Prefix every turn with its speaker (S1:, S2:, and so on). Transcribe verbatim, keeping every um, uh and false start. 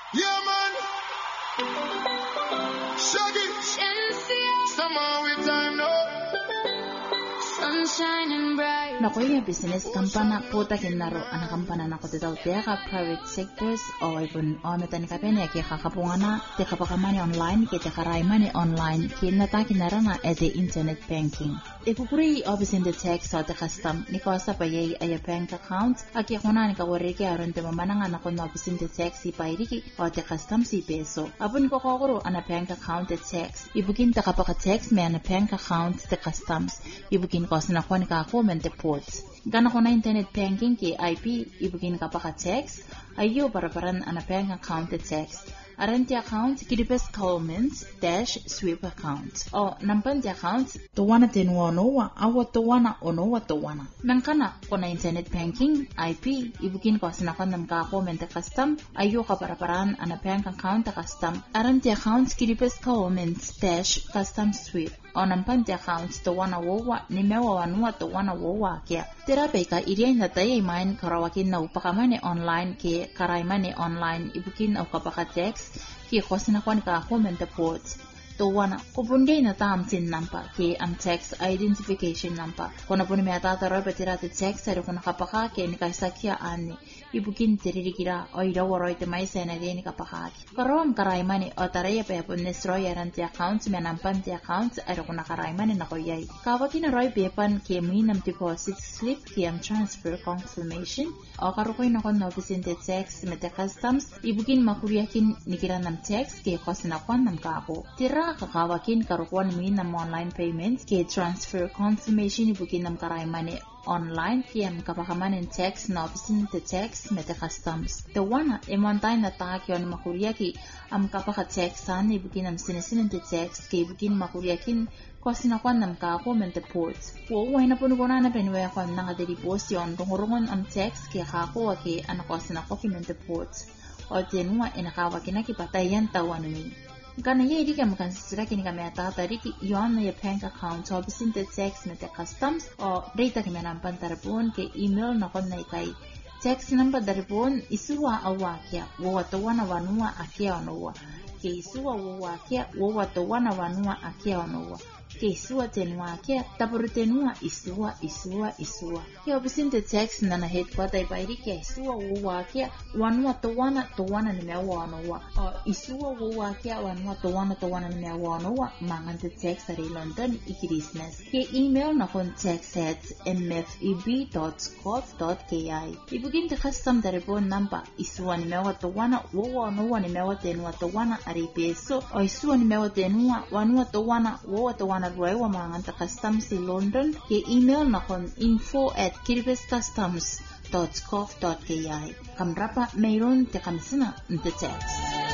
S1: Yeah, man. Shaggy. Summer with time now.
S2: Sunshine and bright.
S3: Nakoya business kampana pota kinaro ana kampana na koteta utega private sectors o ibun o metan kapene ke kakapungana te kapakamani online ke te karaimani online ke nata kinarana e de internet banking. E kukuri obis in the text o te custom ni ko sa paye ay bank account aki kona ni ka wareke aron te mamana na kono obis in the text si pairiki o te custom si peso. Abun ko kokoro ana bank account te text ibukin te kapaka text me ana bank account te customs ibukin ko na kwani ka comment te ports gana ko na internet banking ke I P ibukin ka pa ka text ayo barabaran ana bank account te text aranti account kidipes comments dash sweep account o nampan te account to wana tenwa nowa awa to wana onowa to wana nankana ko na internet banking I P ibukin ko na kwanam ka comment te custom ayo ka barabaran ana bank account te custom aranti account kidipes comments dash custom sweep o nampante account to wana wowa ni mewa wanua to wana wowa kia terapeka iria na taye main karawakin na upakamane online ke karaimane online ibukin au kapaka text ki kosina kwani ka comment port to wana kubunde na tam tin nampa ke am text identification nampa kona puni me ata taro betira te text ero kona kapaka ke ni kaisakia ani ibukin tiririkira o ira woroi te mai sena de ni kapaka karom karaimani o taraya pe punnes roi aranti account me nampante account ero kona karaimani na koyai kawakin roi pepan ke minam deposit slip ke am transfer confirmation o karokoi na kona ofisin te text me te customs ibukin makuriakin nikira nam text ke kosina kwan nam kako tira kakawakin karukuan minam online payments ke transfer confirmation ibukin nam karaimani online P M kapakaman in text na ofisin te text me te customs. Te wana imantay na taki on makuriaki am kapaka text san ibukin am sinisinin te text ke ibukin makuriakin ko sinakwan nam ka ako men te ports. Wo way na puno na na penwe ako nga deliposyon tungurungon am text ke kako ke anako sinako ki men te ports. O tenua inakawakin na kipatayan tawan ni. Gana ye di kam kan sira kini kami ata tadi ki yon na ye bank account so bisin te text me te customs o data kami nampan tarapun ke email na kon na ikai text number daripun isuwa awa kia wo to wana wanua akia onowa ke isuwa wo akia wo to wana wanua akia onowa ke isuwa tenua akia tapuru tenua isuwa isuwa isuwa ke bisin te text na na headquarter ipairi ke isuwa wo akia wanua to wana to wana ni mewa onowa o isuwa wo akia wanua to wana to wana ni mewa onowa mangan te text ari London ikirisnes ke email na kon text at m f e b dot scot dot k i ibugin te custom daripon namba isuwa ni mewa to wana wo onowa ni mewa tenua to wana ari peso o isuwa ni mewa tenua wanua to wana wo to wana ruewa mangan te custom si London ke email na kon info at kiribes customs dot scot dot k i kamrapa mayroon te kamsina nte text